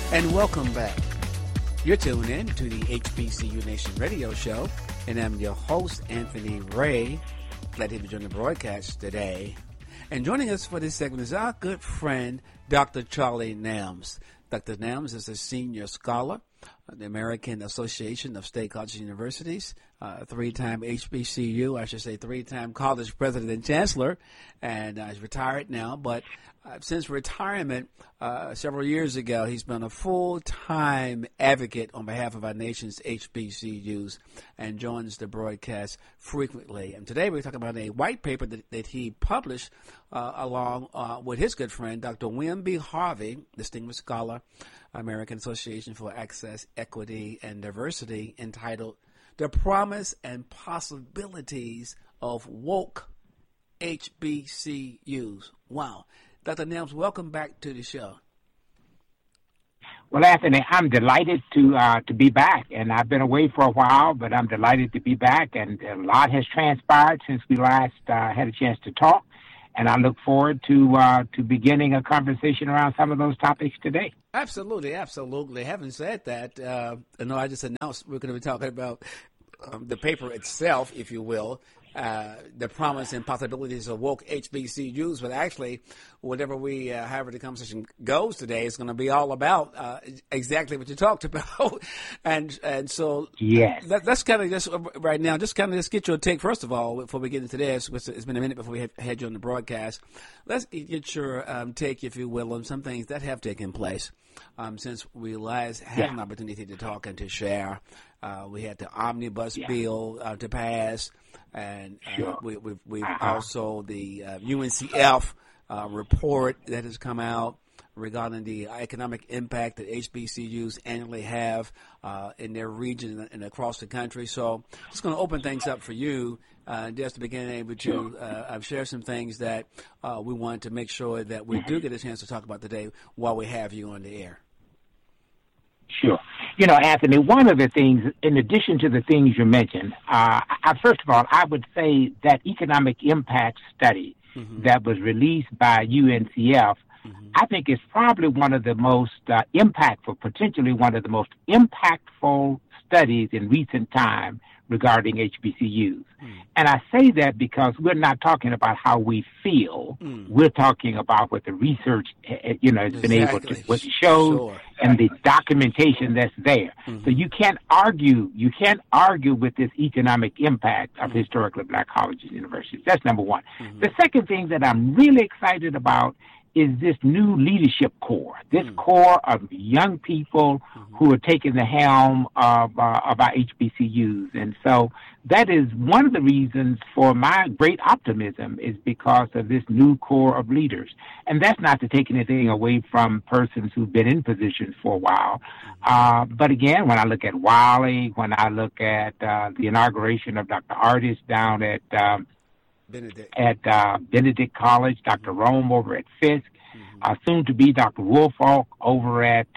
And welcome back. You're tuned in to the HBCU Nation radio show, and I'm your host, Anthony Ray. Glad to have you join the broadcast today. And joining us for this segment is our good friend, Dr. Charlie Nams. Dr. Nams is a senior scholar of the American Association of State Colleges and Universities, three-time HBCU, I should say three-time college president and chancellor, and he's retired now, but since retirement several years ago, he's been a full-time advocate on behalf of our nation's HBCUs and joins the broadcast frequently. And today we're talking about a white paper that he published along with his good friend, Dr. William B. Harvey, distinguished scholar, American Association for Access, Equity, and Diversity, entitled The Promise and Possibilities of Woke HBCUs. Wow. Dr. Nams, welcome back to the show. Well, Anthony, I'm delighted to be back, and I've been away for a while, but I'm delighted to be back, and a lot has transpired since we last had a chance to talk, and I look forward to beginning a conversation around some of those topics today. Absolutely, absolutely. Having said that, I just announced we're going to be talking about the paper itself, if you will, the promise and possibilities of woke HBCUs, but actually, however the conversation goes today, is going to be all about exactly what you talked about, and so yes, let's kind of just right now, just get your take first of all before we get into this. It's been a minute before we had you on the broadcast. Let's get your take, if you will, on some things that have taken place since we last had an opportunity to talk and to share. We had the omnibus bill to pass, and we've also the UNCF report that has come out regarding the economic impact that HBCUs annually have in their region and across the country. So just going to open things up for you just to begin able to share some things that we want to make sure that we do get a chance to talk about today while we have you on the air. Sure. You know, Anthony, one of the things, in addition to the things you mentioned, first of all, I would say that economic impact study that was released by UNCF, I think is probably one of the most impactful, potentially one of the most impactful studies in recent time regarding HBCUs. And I say that because we're not talking about how we feel. We're talking about what the research, has been able to, what it shows, and the documentation that's there. So you can't argue with this economic impact of historically black colleges and universities. That's number one. The second thing that I'm really excited about is this new leadership core, this core of young people who are taking the helm of our HBCUs. And so that is one of the reasons for my great optimism, is because of this new core of leaders. And that's not to take anything away from persons who've been in positions for a while. But again, when I look at Wiley, when I look at the inauguration of Dr. Artis down at Benedict College, Dr. Rome over at Fisk, soon to be Dr. Woolfolk over at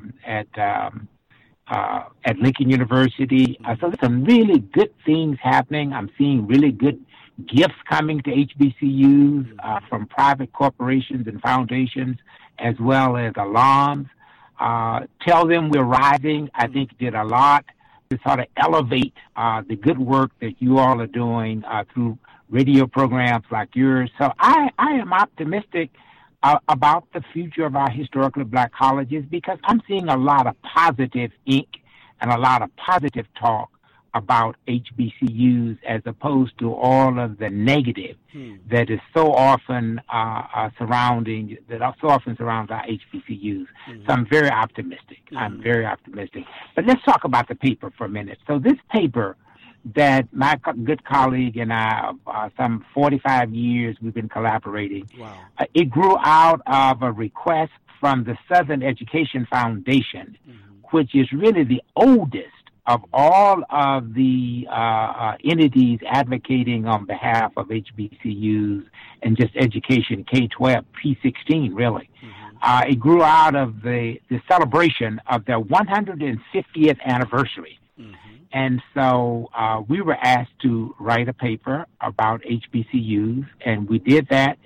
Lincoln University. So there's some really good things happening. I'm seeing really good gifts coming to HBCUs from private corporations and foundations, as well as alums. Tell Them We're Rising, I think, did a lot to sort of elevate the good work that you all are doing through radio programs like yours. So I am optimistic about the future of our historically black colleges, because I'm seeing a lot of positive ink and a lot of positive talk about HBCUs, as opposed to all of the negative that is so often surrounds our HBCUs. So I'm very optimistic. But let's talk about the paper for a minute. So this paper that my good colleague and I, some 45 years we've been collaborating. Wow. It grew out of a request from the Southern Education Foundation, which is really the oldest of all of the entities advocating on behalf of HBCUs and just education, K-12, P-16, really. It grew out of the celebration of their 150th anniversary. And so we were asked to write a paper about HBCUs, and we did that.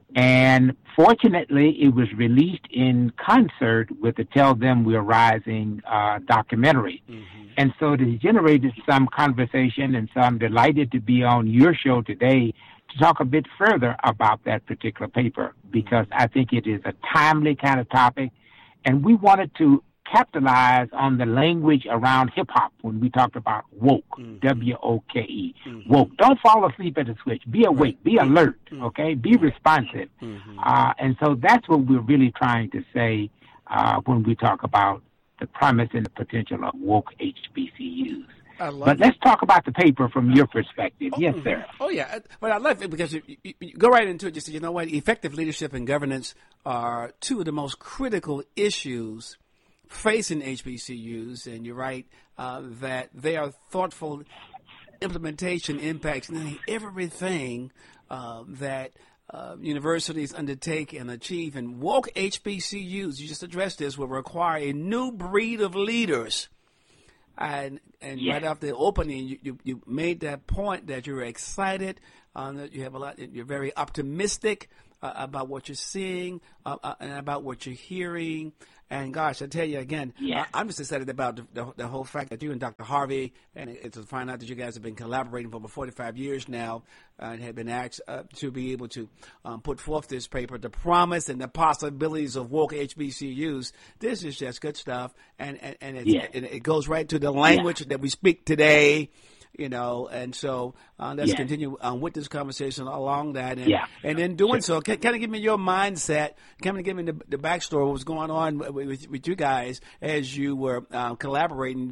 And fortunately, it was released in concert with the Tell Them We're Rising documentary. And so it has generated some conversation, and so I'm delighted to be on your show today to talk a bit further about that particular paper, because I think it is a timely kind of topic, and we wanted to capitalize on the language around hip-hop when we talked about woke, W-O-K-E, woke. Don't fall asleep at the switch. Be awake. Be alert, okay? Be responsive. And so that's what we're really trying to say when we talk about the promise and the potential of woke HBCUs. But let's talk about the paper from your perspective. Yes, sir. Oh, yeah. But I love it because you go right into it. You say, you know what? Effective leadership and governance are two of the most critical issues facing HBCUs. And you're right that they are thoughtful implementation impacts everything that universities undertake and achieve. And woke HBCUs, you just addressed this, will require a new breed of leaders. And right after the opening, you made that point that you're excited, that you have you're very optimistic about what you're seeing and about what you're hearing. And gosh, I tell you again, I'm just excited about the whole fact that you and Dr. Harvey, and it's to find out that you guys have been collaborating for over 45 years now, and have been asked to be able to put forth this paper, The Promise and the Possibilities of Woke HBCUs. This is just good stuff, and it goes right to the language that we speak today. You know, and so let's continue with this conversation along that. And in doing so, kind of give me your mindset, kind of give me the backstory, what was going on with you guys as you were collaborating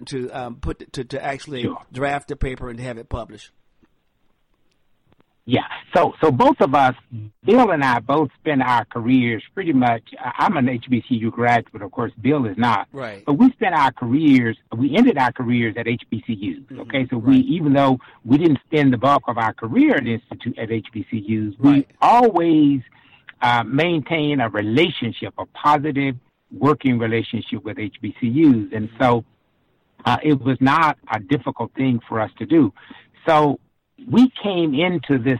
to actually draft the paper and have it published. Yeah. So both of us, Bill and I, both spent our careers pretty much. I'm an HBCU graduate, of course. Bill is not. Right. But we ended our careers at HBCUs. Okay. So even though we didn't spend the bulk of our career at HBCUs, we always maintain a relationship, a positive working relationship with HBCUs, and so it was not a difficult thing for us to do. So we came into this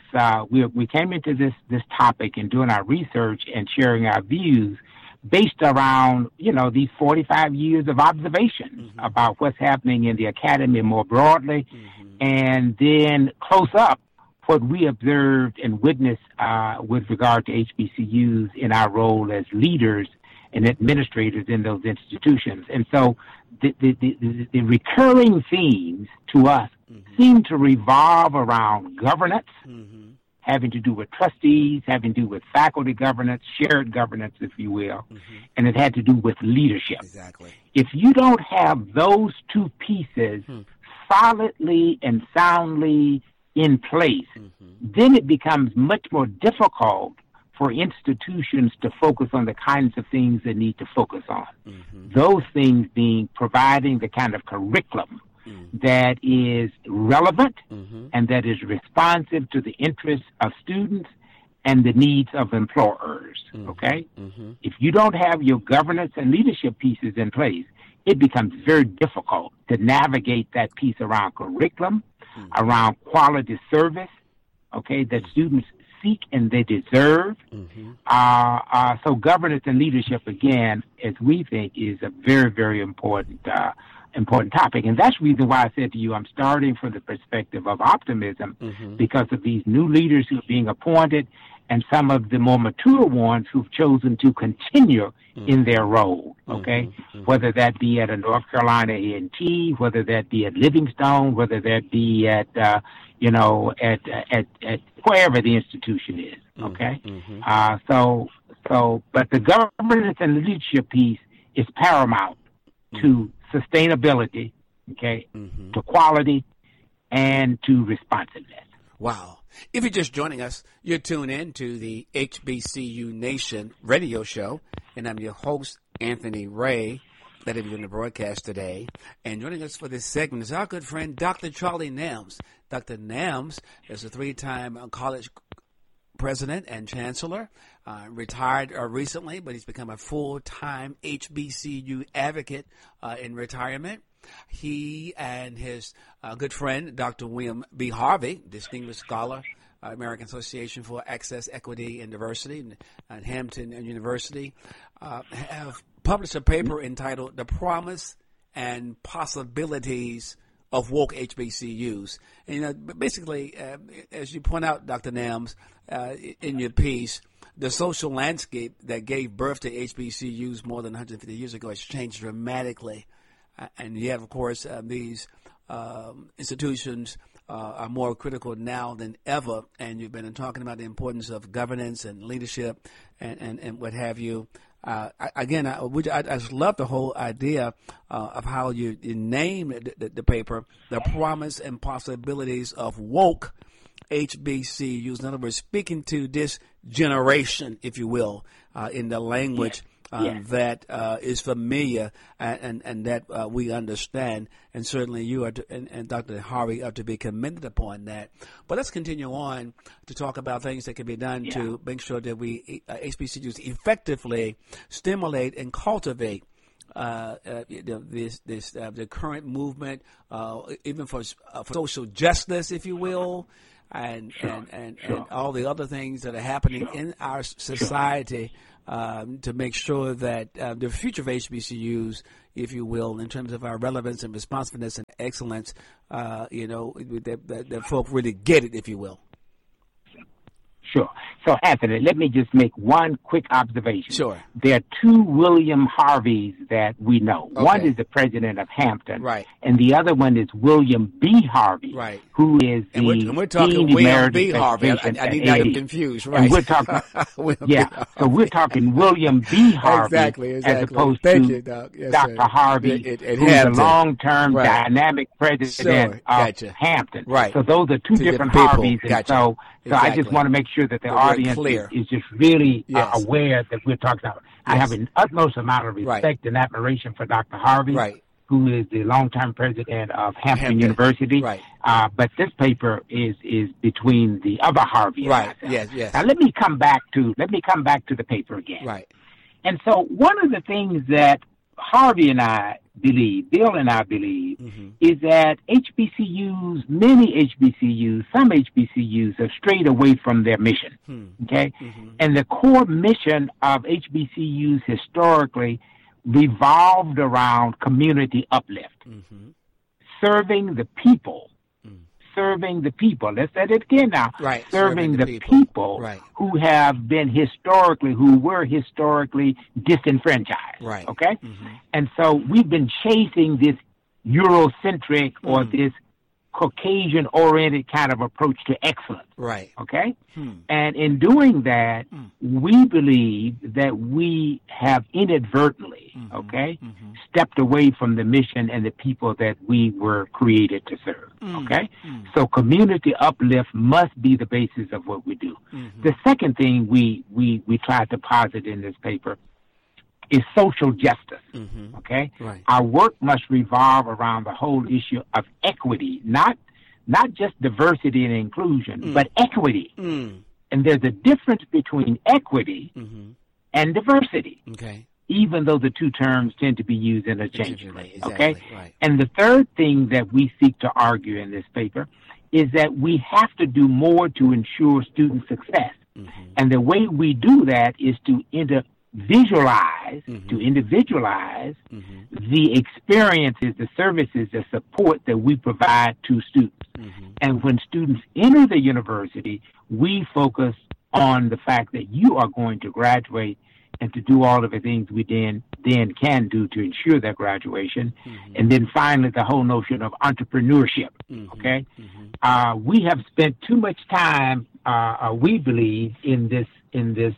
this topic and doing our research and sharing our views based around, these 45 years of observation about what's happening in the academy more broadly, and then close up what we observed and witnessed with regard to HBCUs in our role as leaders and administrators in those institutions. And so the recurring themes to us seem to revolve around governance, having to do with trustees, having to do with faculty governance, shared governance, if you will, and it had to do with leadership. Exactly. If you don't have those two pieces solidly and soundly in place, then it becomes much more difficult for institutions to focus on the kinds of things they need to focus on. Those things being providing the kind of curriculum that is relevant and that is responsive to the interests of students and the needs of employers, okay? If you don't have your governance and leadership pieces in place, it becomes very difficult to navigate that piece around curriculum, around quality service, okay, that students seek and they deserve. So governance and leadership, again, as we think, is a very, very important topic. And that's the reason why I said to you, I'm starting from the perspective of optimism because of these new leaders who are being appointed and some of the more mature ones who've chosen to continue in their role, okay? Whether that be at a North Carolina A&T, whether that be at Livingstone, whether that be at wherever the institution is, okay? But the governance and leadership piece is paramount to sustainability, okay, to quality, and to responsiveness. Wow. If you're just joining us, you're tuned in to the HBCU Nation radio show, and I'm your host, Anthony Ray, that is doing the broadcast today. And joining us for this segment is our good friend, Dr. Charlie Nams. Dr. Nams is a 3-time college president and chancellor, retired recently, but he's become a full-time HBCU advocate in retirement. He and his good friend, Dr. William B. Harvey, distinguished scholar, American Association for Access, Equity, and Diversity, and Hampton University, have published a paper entitled "The Promise and Possibilities of Woke HBCUs." And, basically, as you point out, Dr. Nams, in your piece, the social landscape that gave birth to HBCUs more than 150 years ago has changed dramatically. And yet, of course, these institutions are more critical now than ever. And you've been talking about the importance of governance and leadership and what have you. I just love the whole idea of how you name the paper, "The Promise and Possibilities of Woke HBCUs." In other words, speaking to this generation, if you will, in the language that is familiar and that we understand. And certainly you are and Dr. Harvey are to be commended upon that. But let's continue on to talk about things that can be done to make sure that we HBCUs effectively stimulate and cultivate the current movement, even for social justice, if you will, and all the other things that are happening in our society, to make sure that the future of HBCUs, if you will, in terms of our relevance and responsiveness and excellence, that folk really get it, if you will. Sure. So, Anthony, let me just make one quick observation. Sure. There are two William Harveys that we know. Okay. One is the president of Hampton. Right. And the other one is William B. Harvey. Right. Who is we're talking William B. Harvey. I need not get confused. Right. And we're talking, so we're talking William B. Harvey. Exactly. As opposed Thank to you, Doc. Yes, Dr. Harvey, who's a long-term dynamic president of Hampton. Right. So those are two different Harveys. And so I just want to make sure that the audience is just really aware that we're talking about. Yes. I have an utmost amount of respect and admiration for Dr. Harvey, who is the longtime president of Hampton University. Right. But this paper is between the other Harvey. Right. Yes. Now let me come back to the paper again. Right. And so one of the things that Harvey and I believe, Bill and I believe, is that some HBCUs have strayed away from their mission, okay? And the core mission of HBCUs historically revolved around community uplift, serving the people. Serving the people. Let's say it again now. Right. Serving the people who were historically disenfranchised. Right. Okay? And so we've been chasing this Eurocentric or this Caucasian-oriented kind of approach to excellence. Right. Okay? And in doing that, we believe that we have inadvertently, stepped away from the mission and the people that we were created to serve. Okay? So community uplift must be the basis of what we do. The second thing we tried to posit in this paper is social justice. Okay? Right. Our work must revolve around the whole issue of equity, not just diversity and inclusion, but equity. And there's a difference between equity and diversity. Okay. Even though the two terms tend to be used interchangeably. Exactly. Okay? Right. And the third thing that we seek to argue in this paper is that we have to do more to ensure student success. And the way we do that is to individualize the experiences, the services, the support that we provide to students. And when students enter the university, we focus on the fact that you are going to graduate and to do all of the things we then can do to ensure their graduation. And then finally, the whole notion of entrepreneurship. Okay, we have spent too much time, we believe, in this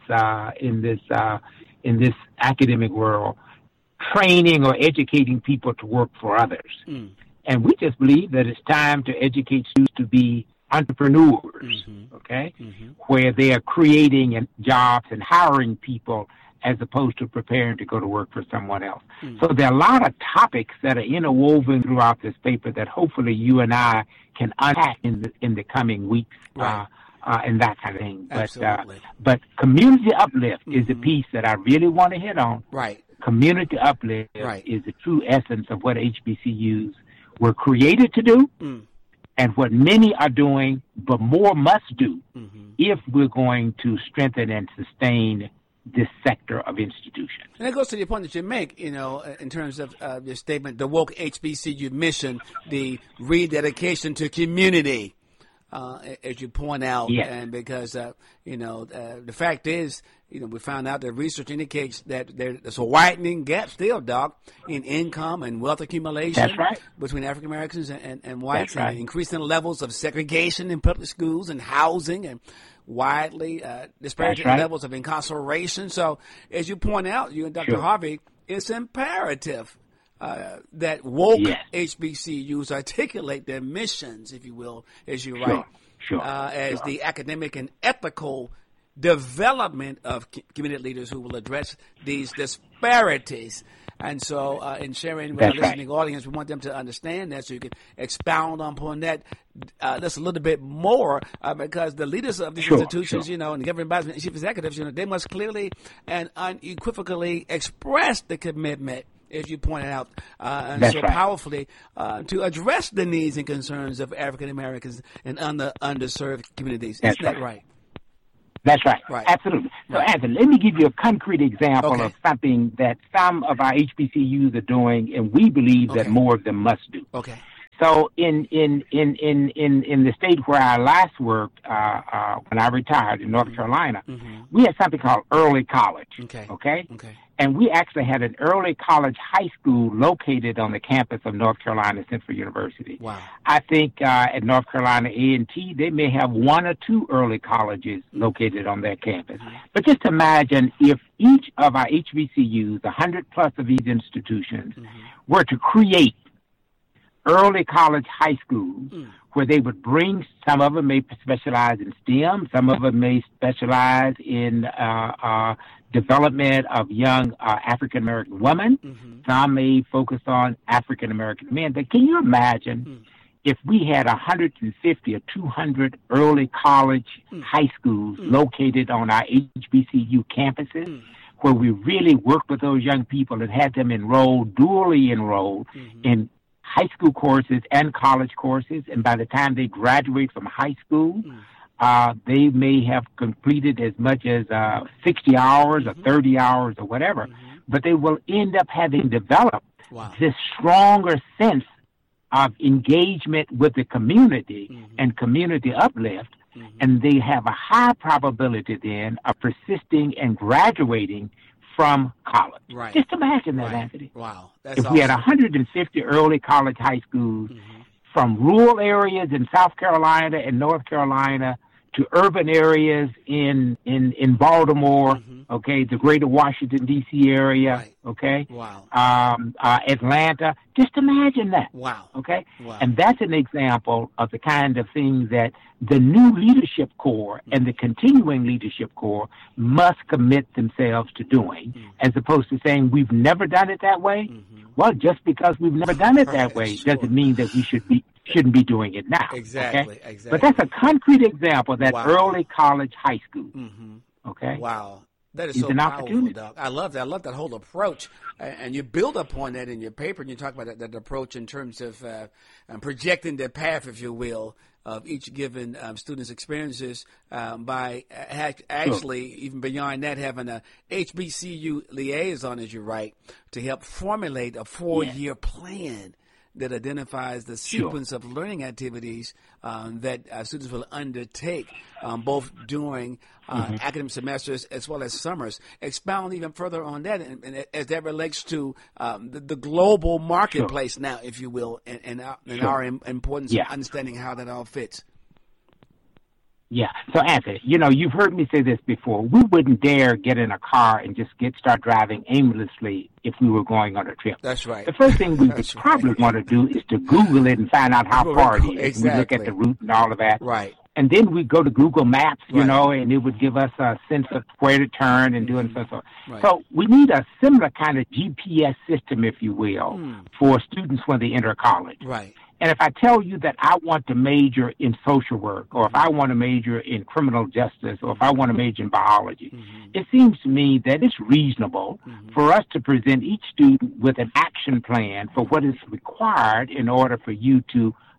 academic world, training or educating people to work for others. And we just believe that it's time to educate students to be entrepreneurs. Okay, where they are creating jobs and hiring people, as opposed to preparing to go to work for someone else. So there are a lot of topics that are interwoven throughout this paper that hopefully you and I can unpack in the coming weeks, and that kind of thing. But community uplift is the piece that I really want to hit on. Right. Community uplift is the true essence of what HBCUs were created to do, and what many are doing, but more must do if we're going to strengthen and sustain this sector of institutions. And that goes to the point that you make, in terms of your statement, the woke HBCU mission, the rededication to community, as you point out. Yes. And because, the fact is, we found out that research indicates that there's a widening gap still, Doc, in income and wealth accumulation. That's right. Between African Americans and whites. That's right. And increasing levels of segregation in public schools and housing and widely disparate levels of incarceration. So, as you point out, you and Dr. Harvey, it's imperative that woke HBCUs articulate their missions, if you will, as you write, as the academic and ethical development of community leaders who will address these disparities. And so, in sharing with our listening audience, we want them to understand that, so you can expound upon that just a little bit more, because the leaders of these institutions, and the governing bodies and chief executives, they must clearly and unequivocally express the commitment, as you pointed out, and so powerfully, to address the needs and concerns of African Americans and underserved communities. Isn't that right? That's right. Absolutely. So, Anthony, let me give you a concrete example of something that some of our HBCUs are doing, and we believe that more of them must do. Okay. So, in the state where I last worked, when I retired in North Carolina, we had something called early college. Okay. And we actually had an early college high school located on the campus of North Carolina Central University. Wow. I think at North Carolina A&T, they may have one or two early colleges located on their campus. But just imagine if each of our HBCUs, 100 plus of these institutions, were to create early college high schools where they would bring, some of them may specialize in STEM, some of them may specialize in development of young African-American women, some may focus on African-American men. But can you imagine if we had 150 or 200 early college high schools located on our HBCU campuses, where we really worked with those young people and had them dually enrolled in high school courses and college courses, and by the time they graduate from high school, they may have completed as much as 60 hours or 30 hours or whatever, but they will end up having developed this stronger sense of engagement with the community and community uplift, and they have a high probability then of persisting and graduating from college. Right. Just imagine that, Anthony. Wow. That's if we had 150 early college high schools from rural areas in South Carolina and North Carolina to urban areas in Baltimore, the greater Washington, D.C. area, Atlanta. Just imagine that. Wow. Okay? Wow. And that's an example of the kind of things that the new leadership corps and the continuing leadership corps must commit themselves to doing, as opposed to saying we've never done it that way. Well, just because we've never done it that way doesn't mean that we shouldn't be doing it now. Exactly. But that's a concrete example, that early college high school. Okay? Wow. That is so powerful, Doc. I love that. I love that whole approach. And you build upon that in your paper, and you talk about that approach in terms of projecting the path, if you will, of each given student's experiences by actually, even beyond that, having a HBCU liaison, as you write, to help formulate a 4-year plan that identifies the sequence of learning activities that students will undertake both during academic semesters as well as summers. Expound even further on that, and as that relates to the global marketplace now, if you will, and our importance of understanding how that all fits. Yeah. So, Anthony, you've heard me say this before. We wouldn't dare get in a car and just start driving aimlessly if we were going on a trip. That's right. The first thing we would probably want to do is to Google it and find out how far it is. Exactly. We look at the route and all of that. Right. And then we go to Google Maps, and it would give us a sense of where to turn and do it and so forth. Right. So we need a similar kind of GPS system, if you will, for students when they enter college. Right. And if I tell you that I want to major in social work, or if I want to major in criminal justice, or if I want to major in biology, it seems to me that it's reasonable for us to present each student with an action plan for what is required in order for you to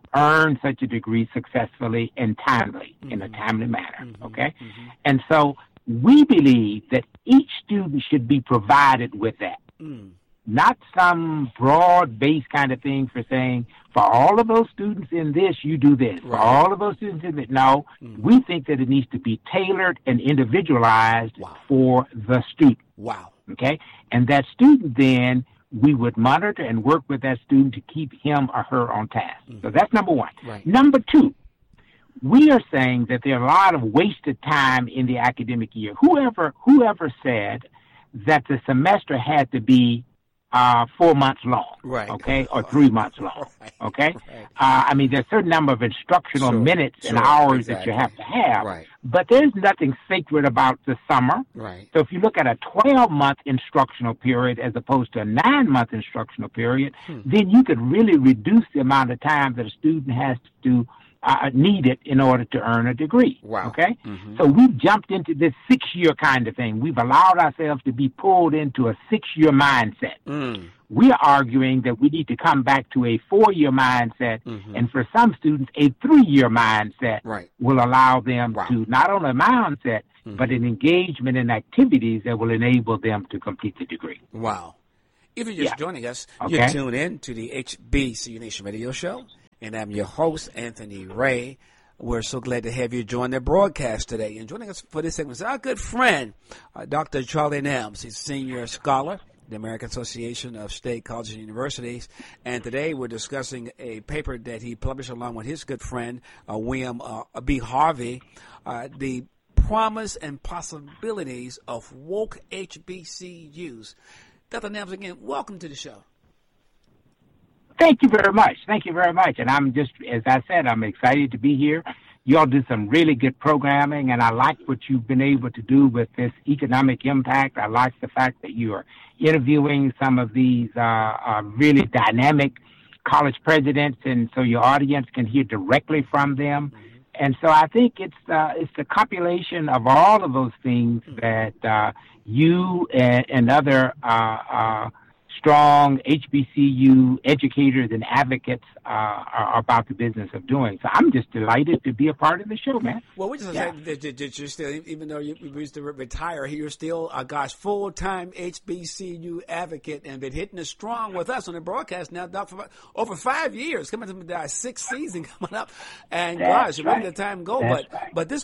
earn such a degree successfully and timely, in a timely manner, okay? And so we believe that each student should be provided with that. Not some broad-based kind of thing for saying, for all of those students in this, you do this. For all of those students in this. No, we think that it needs to be tailored and individualized for the student. Okay? And that student then, we would monitor and work with that student to keep him or her on task. So that's number one. Number two, we are saying that there are a lot of wasted time in the academic year. Whoever said that the semester had to be 4 months long, okay, or 3 months long, okay? I mean, there's a certain number of instructional minutes and hours that you have to have, but there's nothing sacred about the summer. So if you look at a 12-month instructional period as opposed to a 9-month instructional period, then you could really reduce the amount of time that a student has to need it in order to earn a degree. Okay? So we've jumped into this 6-year kind of thing. We've allowed ourselves to be pulled into a 6-year mindset. We're arguing that we need to come back to a 4-year mindset, and for some students, a 3-year mindset will allow them to not only a mindset, but an engagement in activities that will enable them to complete the degree. If you're just joining us, you're tuned in to the HBCU Nation Radio Show. And I'm your host, Anthony Ray. We're so glad to have you join the broadcast today. And joining us for this segment is our good friend, Dr. Charlie Nelms. He's a senior scholar at the American Association of State Colleges and Universities. And today we're discussing a paper that he published along with his good friend, William B. Harvey, the promise and possibilities of woke HBCUs. Dr. Nelms, again, welcome to the show. Thank you very much. Thank you very much. And I'm just, as I said, I'm excited to be here. You all do some really good programming, and I like what you've been able to do with this economic impact. I like the fact that you are interviewing some of these really dynamic college presidents, and so your audience can hear directly from them. And so I think it's the compilation of all of those things that you and other strong HBCU educators and advocates are about the business of doing. So I'm just delighted to be a part of the show, man. Well, we just say that you're still, even though you used to retire, you're still a full-time HBCU advocate and been hitting it strong with us on the broadcast now, Doc, for over 5 years, coming to our 6th season coming up. And gosh, where did the time go? But this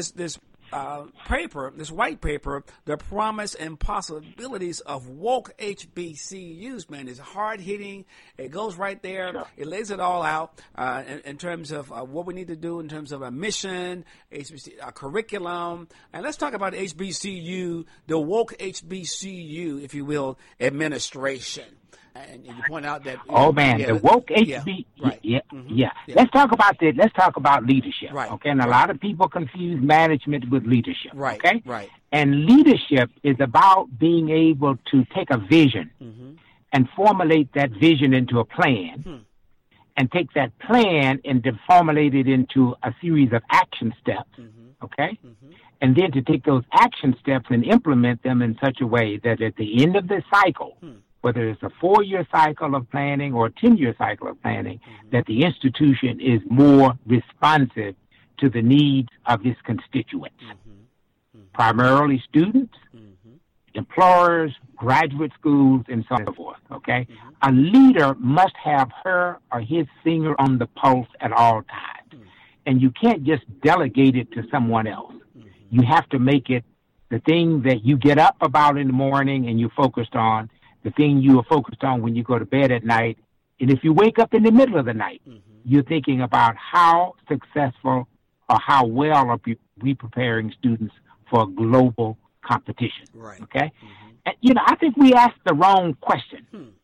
paper, this white paper, the promise and possibilities of woke HBCUs, man, is hard-hitting. It goes right there. It lays it all out in terms of what we need to do in terms of a mission, a curriculum. And let's talk about HBCU, the woke HBCU, if you will, administration. And you point out that the woke HB, Let's talk about that. Let's talk about leadership. Okay, and a lot of people confuse management with leadership. Okay, and leadership is about being able to take a vision and formulate that vision into a plan, and take that plan and to formulate it into a series of action steps. Okay, and then to take those action steps and implement them in such a way that at the end of the cycle, whether it's a 4-year cycle of planning or a 10-year cycle of planning, that the institution is more responsive to the needs of its constituents, primarily students, employers, graduate schools, and so forth, okay? A leader must have her or his finger on the pulse at all times, and you can't just delegate it to someone else. You have to make it the thing that you get up about in the morning and you're focused on, the thing you are focused on when you go to bed at night. And if you wake up in the middle of the night, you're thinking about how successful or how well are we preparing students for global competition. Okay? And, I think we ask the wrong question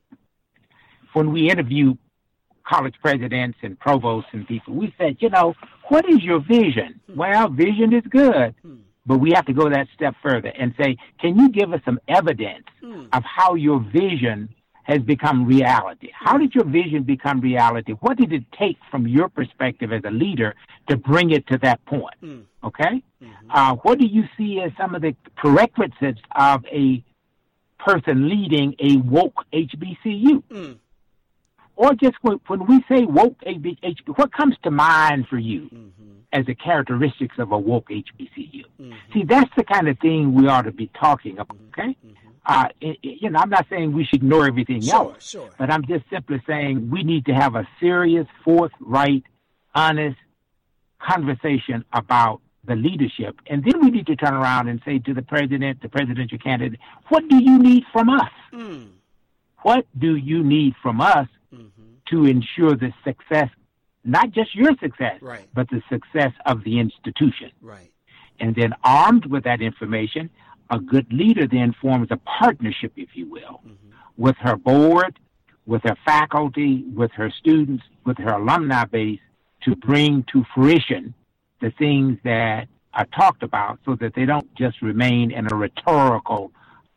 when we interview college presidents and provosts and people. We said, what is your vision? Well, vision is good. But we have to go that step further and say, can you give us some evidence of how your vision has become reality? How did your vision become reality? What did it take from your perspective as a leader to bring it to that point? Okay? What do you see as some of the prerequisites of a person leading a woke HBCU? or just when we say woke HBCU, what comes to mind for you as the characteristics of a woke HBCU? See, that's the kind of thing we ought to be talking about, okay? I'm not saying we should ignore everything else, but I'm just simply saying we need to have a serious, forthright, honest conversation about the leadership. And then we need to turn around and say to the president, the presidential candidate, what do you need from us? What do you need from us to ensure the success, not just your success, but the success of the institution? And then armed with that information, a good leader then forms a partnership, if you will, with her board, with her faculty, with her students, with her alumni base to bring to fruition the things that are talked about so that they don't just remain in a rhetorical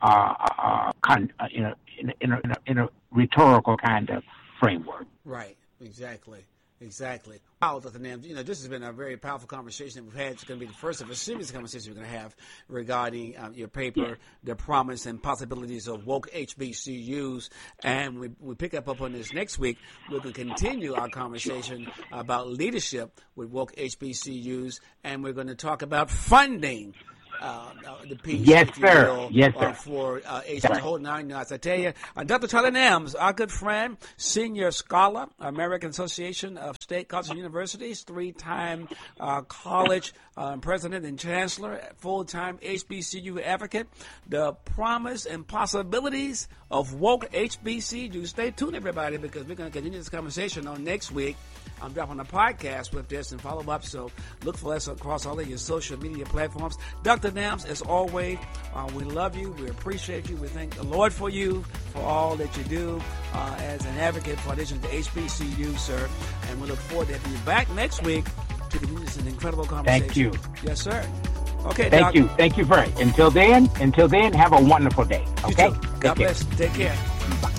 in a rhetorical kind of framework. Right, exactly. Wow, Dr. Nams, this has been a very powerful conversation that we've had. It's going to be the first of a serious conversation we're going to have regarding your paper, The Promise and Possibilities of Woke HBCUs. And we pick up on this next week. We're going to continue our conversation about leadership with woke HBCUs, and we're going to talk about funding. The piece, yes, sir. For HBCU whole 9 yards. I tell you, Dr. Charlie Nams, our good friend, senior scholar, American Association of State Colleges and Universities, 3-time college president and chancellor, full-time HBCU advocate. The promise and possibilities of woke HBCU. Stay tuned, everybody, because we're going to continue this conversation on next week. I'm dropping a podcast with this and follow up, so look for us across all of your social media platforms. Dr. Nams, as always, we love you. We appreciate you. We thank the Lord for you, for all that you do as an advocate for this HBCU, sir. And we look forward to having you back next week to continue this incredible conversation. Thank you. Yes, sir. Okay, Thank you. Thank you very much. Until then, have a wonderful day. Okay? God bless. Take care. Bye.